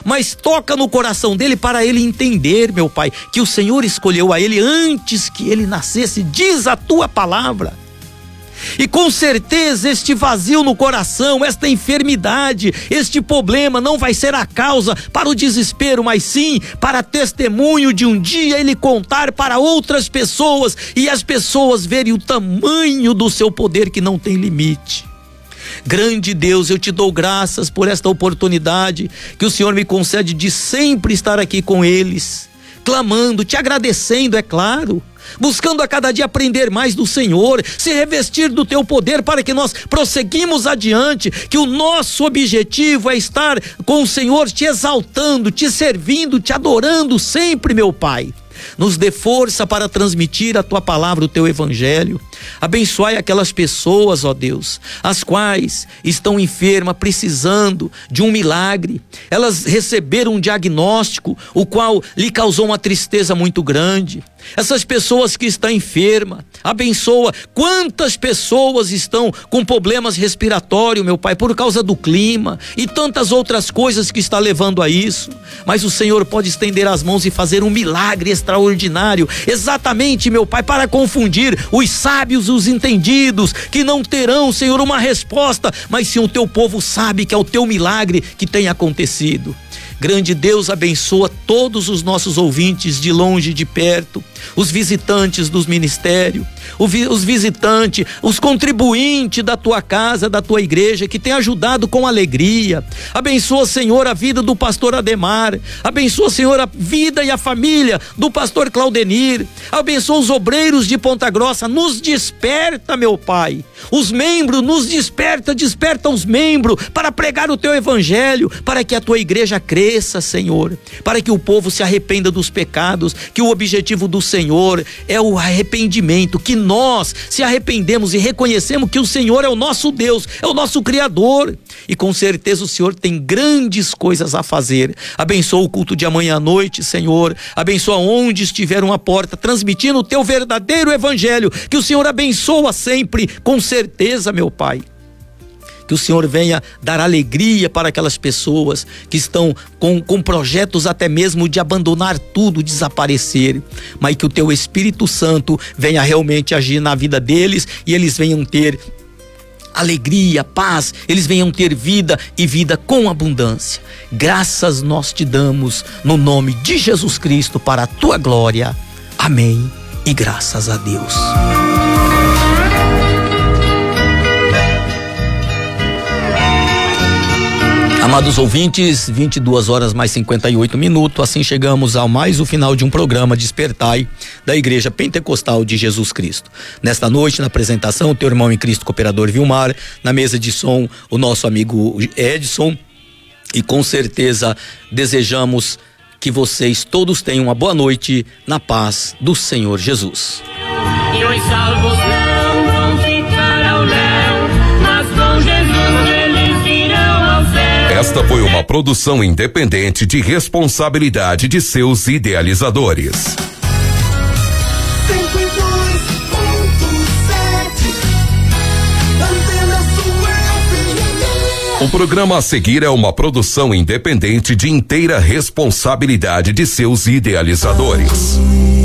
mas toca no coração dele para ele entender, meu Pai, que o Senhor escolheu a ele antes que ele nascesse, diz a tua palavra. E com certeza este vazio no coração, esta enfermidade, este problema não vai ser a causa para o desespero, mas sim para testemunho de um dia ele contar para outras pessoas e as pessoas verem o tamanho do seu poder que não tem limite. Grande Deus, eu te dou graças por esta oportunidade que o Senhor me concede de sempre estar aqui com eles, clamando, te agradecendo, é claro, buscando a cada dia aprender mais do Senhor, se revestir do teu poder para que nós prosseguimos adiante, que o nosso objetivo é estar com o Senhor te exaltando, te servindo, te adorando sempre, meu Pai. Nos dê força para transmitir a tua palavra, o teu evangelho. Abençoai aquelas pessoas, ó Deus, as quais estão enfermas, precisando de um milagre. Elas receberam um diagnóstico, o qual lhe causou uma tristeza muito grande. Essas pessoas que estão enfermas, abençoa. Quantas pessoas estão com problemas respiratórios, meu Pai, por causa do clima e tantas outras coisas que está levando a isso. Mas o Senhor pode estender as mãos e fazer um milagre extraordinário, exatamente, meu Pai, para confundir os sábios e os entendidos, que não terão, Senhor, uma resposta, mas sim o teu povo sabe que é o teu milagre que tem acontecido. Grande Deus, abençoa todos os nossos ouvintes de longe e de perto, os visitantes dos ministérios, os visitantes, os contribuintes da tua casa, da tua igreja, que tem ajudado com alegria. Abençoa, Senhor, a vida do pastor Ademar, abençoa, Senhor, a vida e a família do pastor Claudenir, abençoa os obreiros de Ponta Grossa, nos desperta, meu Pai, os membros, nos desperta os membros para pregar o teu evangelho, para que a tua igreja cresça, Senhor, para que o povo se arrependa dos pecados, que o objetivo do Senhor é o arrependimento, que nós se arrependemos e reconhecemos que o Senhor é o nosso Deus, é o nosso Criador, e com certeza o Senhor tem grandes coisas a fazer. Abençoa o culto de amanhã à noite, Senhor, abençoa onde estiver uma porta transmitindo o teu verdadeiro evangelho, que o Senhor abençoa sempre, com certeza, meu Pai. Que o Senhor venha dar alegria para aquelas pessoas que estão com projetos até mesmo de abandonar tudo, desaparecer, mas que o teu Espírito Santo venha realmente agir na vida deles e eles venham ter alegria, paz, eles venham ter vida e vida com abundância. Graças nós te damos no nome de Jesus Cristo para a tua glória. Amém e graças a Deus. Amados ouvintes, 22 horas mais 58 minutos, assim chegamos ao mais o final de um programa Despertai da Igreja Pentecostal de Jesus Cristo. Nesta noite, na apresentação, o teu irmão em Cristo, cooperador Vilmar, na mesa de som, o nosso amigo Edson, e com certeza desejamos que vocês todos tenham uma boa noite na paz do Senhor Jesus. E os salvos não vão ficar ao léu, mas com Jesus eles irão ao céu. Esta foi uma produção independente de responsabilidade de seus idealizadores. O programa a seguir é uma produção independente de inteira responsabilidade de seus idealizadores.